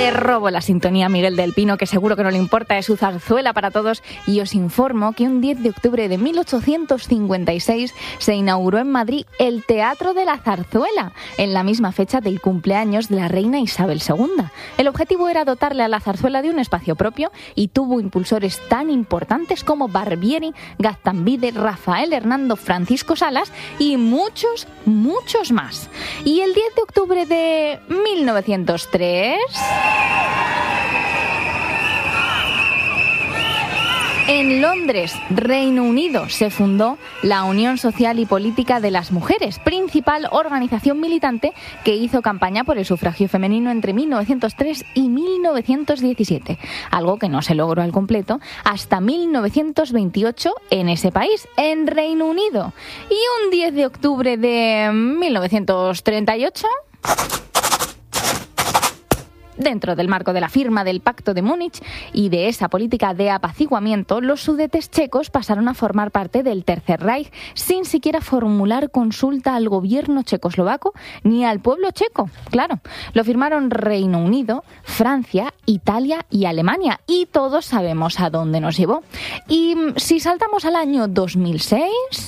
Le robo la sintonía a Miguel del Pino, que seguro que no le importa, es su zarzuela para todos, y os informo que un 10 de octubre de 1856 se inauguró en Madrid el Teatro de la Zarzuela, en la misma fecha del cumpleaños de la reina Isabel II. El objetivo era dotarle a la zarzuela de un espacio propio y tuvo impulsores tan importantes como Barbieri, Gaztambide, Rafael Hernando, Francisco Salas y muchos, muchos más. Y el 10 de octubre de 1903... en Londres, Reino Unido, se fundó la Unión Social y Política de las Mujeres, principal organización militante que hizo campaña por el sufragio femenino entre 1903 y 1917, algo que no se logró al completo hasta 1928 en ese país, en Reino Unido. Y un 10 de octubre de 1938... dentro del marco de la firma del Pacto de Múnich y de esa política de apaciguamiento, los Sudetes checos pasaron a formar parte del Tercer Reich sin siquiera formular consulta al gobierno checoslovaco ni al pueblo checo. Claro, lo firmaron Reino Unido, Francia, Italia y Alemania, y todos sabemos a dónde nos llevó. Y si saltamos al año 2006...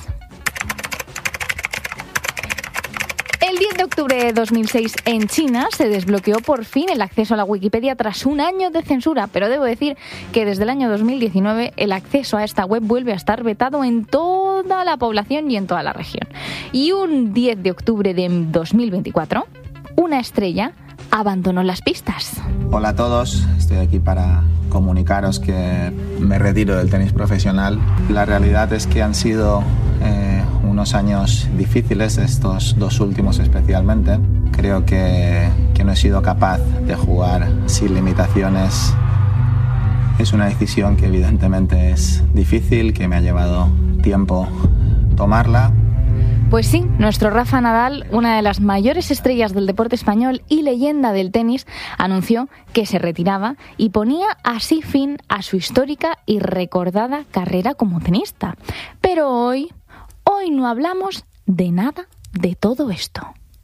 el 10 de octubre de 2006 en China se desbloqueó por fin el acceso a la Wikipedia tras un año de censura, pero debo decir que desde el año 2019 el acceso a esta web vuelve a estar vetado en toda la población y en toda la región. Y un 10 de octubre de 2024, una estrella abandonó las pistas. Hola a todos, estoy aquí para comunicaros que me retiro del tenis profesional. La realidad es que han sido unos años difíciles, estos dos últimos especialmente. Creo que no he sido capaz de jugar sin limitaciones. Es una decisión que evidentemente es difícil, que me ha llevado tiempo tomarla. Pues sí, nuestro Rafa Nadal, una de las mayores estrellas del deporte español y leyenda del tenis, anunció que se retiraba y ponía así fin a su histórica y recordada carrera como tenista. Pero hoy no hablamos de nada de todo esto.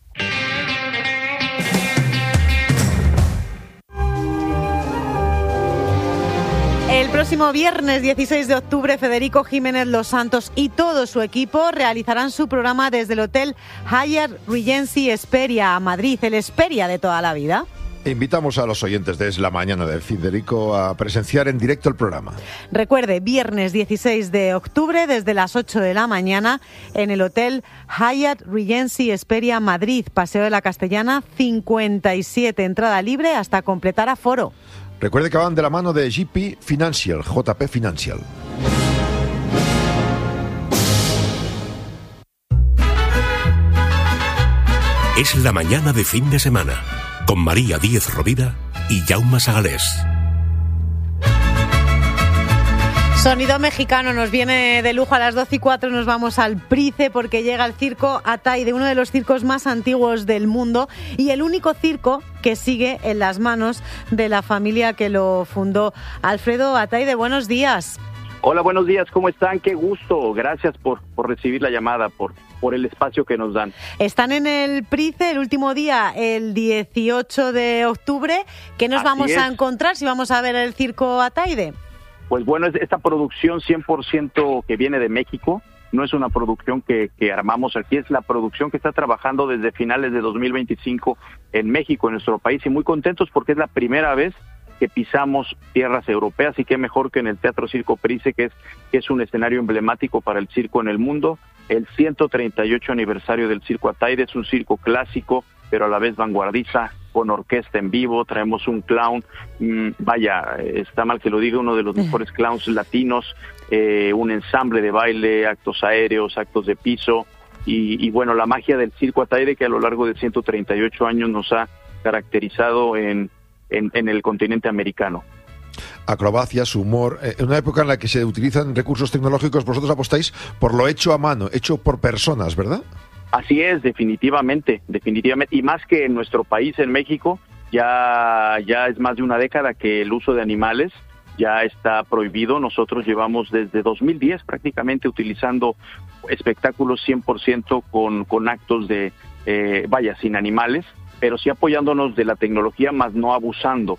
El próximo viernes 16 de octubre, Federico Jiménez Los Santos y todo su equipo realizarán su programa desde el Hotel Hyatt Regency Hesperia a Madrid, el Hesperia de toda la vida. Invitamos a los oyentes de Es la Mañana de Federico a presenciar en directo el programa. Recuerde, viernes 16 de octubre desde las 8 de la mañana en el Hotel Hyatt Regency Hesperia Madrid, Paseo de la Castellana 57, entrada libre hasta completar aforo. Recuerde que van de la mano de JP Financial, JP Financial. Es la mañana de fin de semana, con María Díez Rovira y Jaume Sagalés. Sonido mexicano nos viene de lujo. A las 12:04 nos vamos al Price porque llega el circo Ataide, uno de los circos más antiguos del mundo y el único circo que sigue en las manos de la familia que lo fundó. Alfredo Ataide, buenos días. Hola, buenos días, ¿cómo están? Qué gusto, gracias por recibir la llamada, por el espacio que nos dan. Están en el Price el último día, el 18 de octubre. ¿Qué nos vamos a encontrar si vamos a ver el circo Ataide? Pues bueno, es esta producción 100% que viene de México, no es una producción que armamos aquí, es la producción que está trabajando desde finales de 2025 en México, en nuestro país, y muy contentos porque es la primera vez que pisamos tierras europeas, y qué mejor que en el Teatro Circo Price, que es un escenario emblemático para el circo en el mundo. El 138 aniversario del Circo Ataide es un circo clásico, pero a la vez vanguardista, con orquesta en vivo. Traemos un clown, está mal que lo diga, uno de los mejores clowns latinos, un ensamble de baile, actos aéreos, actos de piso, y bueno, la magia del Circo Ataide, que a lo largo de 138 años nos ha caracterizado en el continente americano. Acrobacias, humor, en una época en la que se utilizan recursos tecnológicos, vosotros apostáis por lo hecho a mano, hecho por personas, ¿verdad? Así es, definitivamente, y más que en nuestro país, en México, ya es más de una década que el uso de animales ya está prohibido. Nosotros llevamos desde 2010 prácticamente utilizando espectáculos 100% con actos sin animales, pero sí apoyándonos de la tecnología, más no abusando.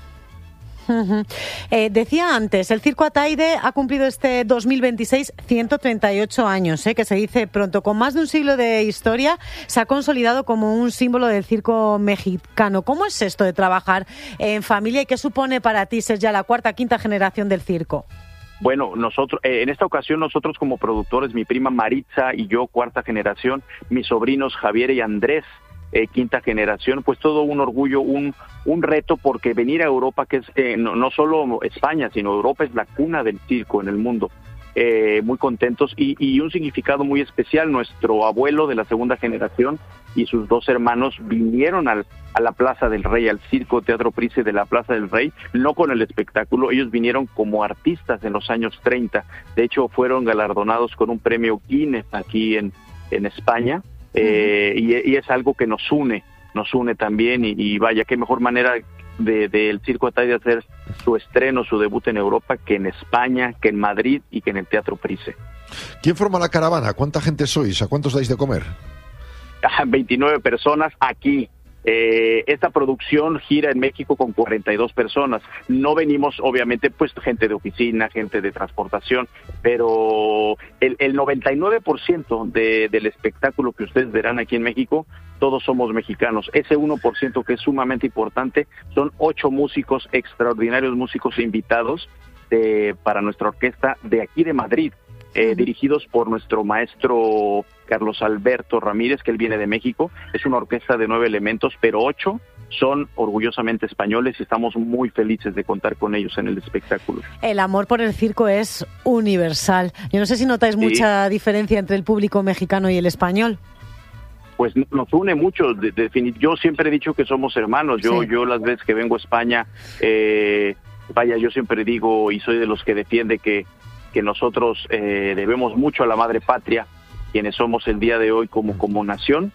Decía antes, el Circo Ataide ha cumplido este 2026 138 años, que se dice pronto. Con más de un siglo de historia, se ha consolidado como un símbolo del circo mexicano. ¿Cómo es esto de trabajar en familia y qué supone para ti ser ya la cuarta, quinta generación del circo? Bueno, nosotros en esta ocasión nosotros como productores, mi prima Maritza y yo, cuarta generación, mis sobrinos Javier y Andrés, quinta generación, pues todo un orgullo, un reto, porque venir a Europa, que es no solo España, sino Europa es la cuna del circo en el mundo. Muy contentos y un significado muy especial. Nuestro abuelo de la segunda generación y sus dos hermanos vinieron a la Plaza del Rey, al Circo Teatro Price de la Plaza del Rey, no con el espectáculo, ellos vinieron como artistas en los años 30, de hecho fueron galardonados con un premio Guinness aquí en España. Y es algo que nos une también y vaya, qué mejor manera del Circo Ataide hacer su estreno, su debut en Europa que en España, que en Madrid y que en el Teatro Price. ¿Quién forma la caravana? ¿Cuánta gente sois? ¿A cuántos dais de comer? 29 personas aquí. Esta producción gira en México con 42 personas. No venimos, obviamente, pues gente de oficina, gente de transportación, pero el 99% del espectáculo que ustedes verán aquí en México, todos somos mexicanos. Ese 1% que es sumamente importante, son 8 músicos, extraordinarios músicos invitados para nuestra orquesta de aquí de Madrid. Dirigidos por nuestro maestro Carlos Alberto Ramírez, que él viene de México. Es una orquesta de 9 elementos, pero 8 son orgullosamente españoles y estamos muy felices de contar con ellos en el espectáculo. El amor por el circo es universal. Yo no sé si notáis mucha diferencia entre el público mexicano y el español. Pues nos une mucho. Yo siempre he dicho que somos hermanos. Yo las veces que vengo a España, yo siempre digo y soy de los que defiende que nosotros debemos mucho a la madre patria, quienes somos el día de hoy como nación,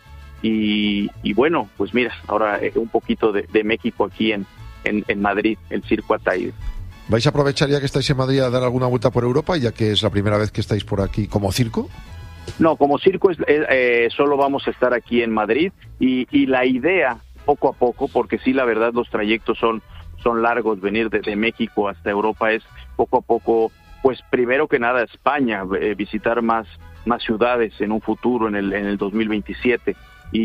y bueno, pues mira, ahora un poquito de México aquí en Madrid, el Circo Ataide. ¿Vais a aprovechar ya que estáis en Madrid a dar alguna vuelta por Europa, ya que es la primera vez que estáis por aquí como circo? No, como circo solo vamos a estar aquí en Madrid, y la idea, poco a poco, porque sí, la verdad, los trayectos son largos, venir de México hasta Europa es poco a poco. Pues primero que nada España, visitar más ciudades en un futuro, en el 2027,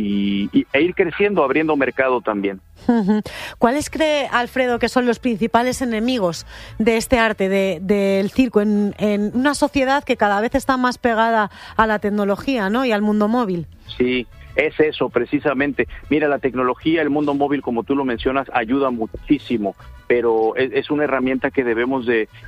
e ir creciendo, abriendo mercado también. ¿Cuáles cree Alfredo que son los principales enemigos de este arte, del circo, en una sociedad que cada vez está más pegada a la tecnología, ¿no?, y al mundo móvil? Sí. Es eso, precisamente. Mira, la tecnología, el mundo móvil, como tú lo mencionas, ayuda muchísimo, pero es una herramienta que debemos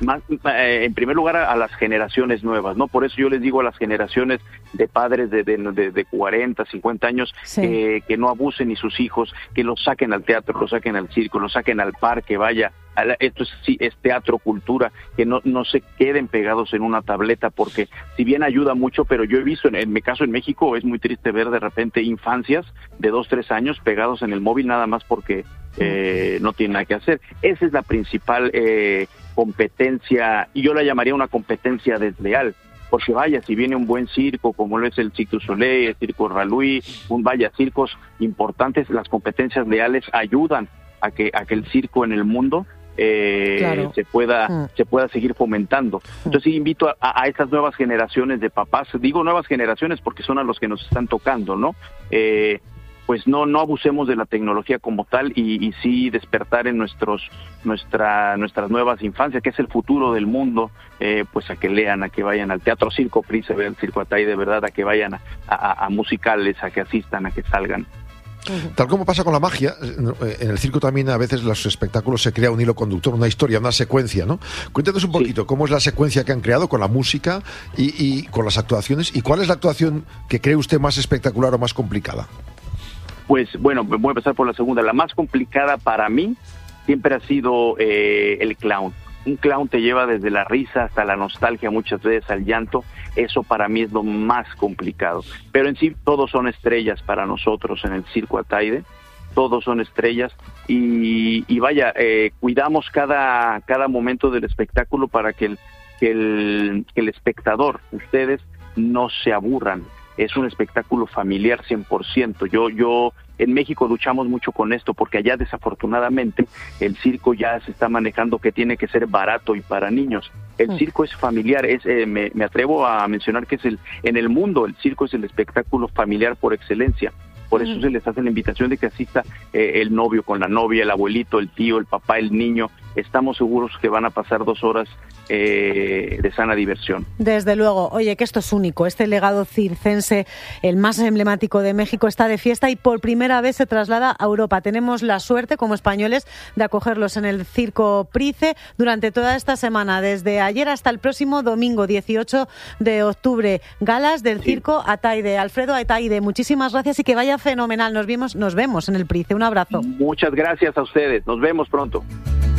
en primer lugar, a las generaciones nuevas, ¿no? Por eso yo les digo a las generaciones de padres de 40, 50 años, sí, que no abusen ni sus hijos, que los saquen al teatro, los saquen al circo, los saquen al parque, vaya. Esto es teatro, cultura, que no se queden pegados en una tableta, porque si bien ayuda mucho, pero yo he visto, en mi caso en México, es muy triste ver de repente infancias de 2, 3 años pegados en el móvil nada más porque no tienen nada que hacer. Esa es la principal competencia, y yo la llamaría una competencia desleal, porque vaya, si viene un buen circo, como lo es el Cirque du Soleil, el Circo Ralui, circos importantes, las competencias leales ayudan a que el circo en el mundo claro, se pueda seguir fomentando. Entonces sí, invito a estas nuevas generaciones de papás, digo nuevas generaciones porque son a los que nos están tocando, ¿no? Pues no abusemos de la tecnología como tal, y sí despertar en nuestras nuevas infancias, que es el futuro del mundo, pues a que lean, a que vayan al Teatro Circo Price, a ver el Circo Ataide, de verdad, a que vayan a musicales, a que asistan, a que salgan. Tal como pasa con la magia, en el circo también a veces los espectáculos se crea un hilo conductor, una historia, una secuencia, ¿no? Cuéntanos un poquito cómo es la secuencia que han creado con la música y con las actuaciones, y cuál es la actuación que cree usted más espectacular o más complicada. Pues bueno, voy a empezar por la segunda. La más complicada para mí siempre ha sido el clown. Un clown te lleva desde la risa hasta la nostalgia, muchas veces al llanto. Eso para mí es lo más complicado. Pero en sí todos son estrellas para nosotros en el Circo Ataide. Todos son estrellas y vaya, cuidamos cada momento del espectáculo para que el espectador, ustedes, no se aburran. Es un espectáculo familiar 100%. Yo En México luchamos mucho con esto porque allá desafortunadamente el circo ya se está manejando que tiene que ser barato y para niños. El circo es familiar, me atrevo a mencionar que en el mundo el circo es el espectáculo familiar por excelencia. Por eso se les hace la invitación de que asista el novio con la novia, el abuelito, el tío, el papá, el niño. Estamos seguros que van a pasar 2 horas de sana diversión. Desde luego. Oye, que esto es único. Este legado circense, el más emblemático de México, está de fiesta y por primera vez se traslada a Europa. Tenemos la suerte, como españoles, de acogerlos en el Circo Price durante toda esta semana, desde ayer hasta el próximo domingo, 18 de octubre. Galas del Circo Ataide. Alfredo Ataide, muchísimas gracias y que vaya fenomenal. Nos vemos en el Price. Un abrazo. Muchas gracias a ustedes. Nos vemos pronto.